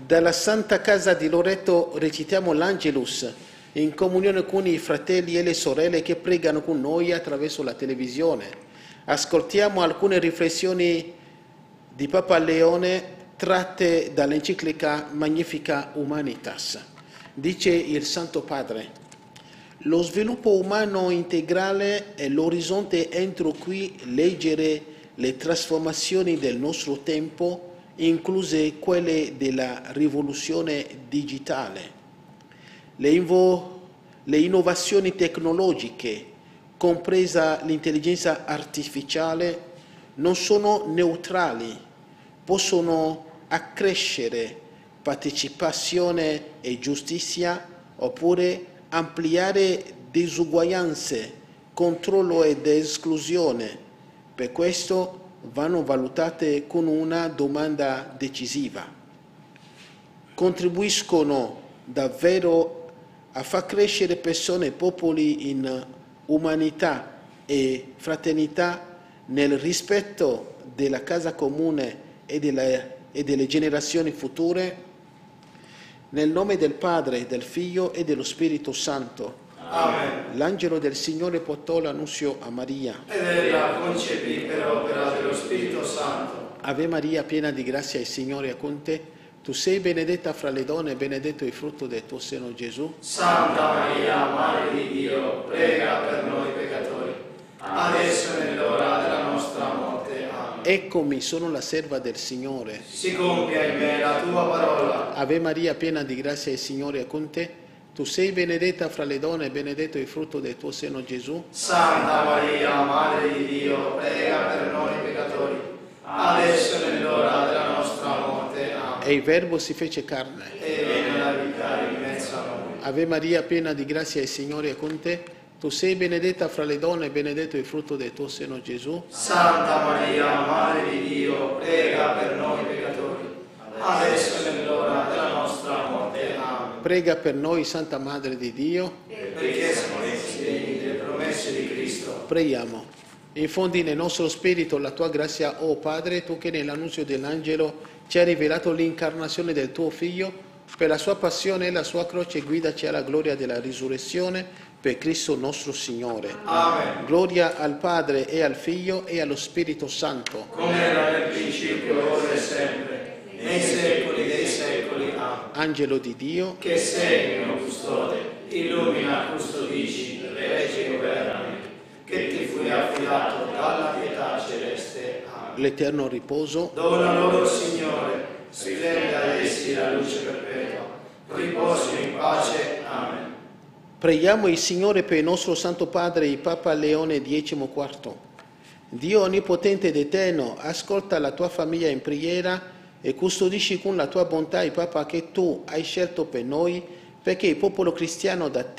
Dalla Santa Casa di Loreto recitiamo l'Angelus in comunione con i fratelli e le sorelle che pregano con noi attraverso la televisione. Ascoltiamo alcune riflessioni di Papa Leone tratte dall'enciclica Magnificat Humanitas. Dice il Santo Padre: lo sviluppo umano integrale è l'orizzonte entro cui leggere le trasformazioni del nostro tempo, incluse quelle della rivoluzione digitale. Le innovazioni tecnologiche, compresa l'intelligenza artificiale, non sono neutrali, possono accrescere partecipazione e giustizia oppure ampliare disuguaglianze, controllo ed esclusione. Per questo vanno valutate con una domanda decisiva. Contribuiscono davvero a far crescere persone e popoli in umanità e fraternità nel rispetto della casa comune e delle generazioni future? Nel nome del Padre, del Figlio e dello Spirito Santo. Amen. L'angelo del Signore portò l'annunzio a Maria. Ed ella concepì per opera dello Spirito Santo. Ave Maria, piena di grazia, il Signore è con te. Tu sei benedetta fra le donne e benedetto il frutto del tuo seno, Gesù. Santa Maria, Madre di Dio, prega per noi peccatori, adesso è l'ora della nostra morte. Amen. Eccomi, sono la serva del Signore. Si compia in me la tua parola. Ave Maria, piena di grazia, il Signore è con te. Tu sei benedetta fra le donne e benedetto il frutto del tuo seno, Gesù. Santa Maria, Madre di Dio, prega per noi peccatori, adesso è l'ora della nostra morte. Amen. E il Verbo si fece carne. E venne ad abitare in mezzo a noi. Ave Maria, piena di grazia, il Signore è con te. Tu sei benedetta fra le donne e benedetto il frutto del tuo seno, Gesù. Santa Maria, Madre di Dio, prega per noi peccatori, adesso è l'ora della nostra morte. Amen. Prega per noi, Santa Madre di Dio. Perché siamo messi degni delle promesse di Cristo. Preghiamo. Infondi nel nostro spirito la tua grazia, o Padre, tu che nell'annunzio dell'angelo ci hai rivelato l'incarnazione del tuo Figlio, per la sua passione e la sua croce guidaci alla gloria della risurrezione, per Cristo nostro Signore. Amen. Gloria al Padre e al Figlio e allo Spirito Santo. Come era nel principio, ora e sempre, nei secoli dei secoli. Amen. Angelo di Dio, Che sei il mio custode, illumina, custodisci, reggi e governami, che ti fui affidato dalla pietà celeste. Amen. l'eterno riposo, Dona loro, Signore, splende ad essi la luce perpetua, riposi in pace. Amen. preghiamo il Signore per il nostro Santo Padre, il Papa Leone XIV. Dio onnipotente ed eterno, ascolta la tua famiglia in preghiera e custodisci con la tua bontà il Papa che tu hai scelto per noi, perché il popolo cristiano da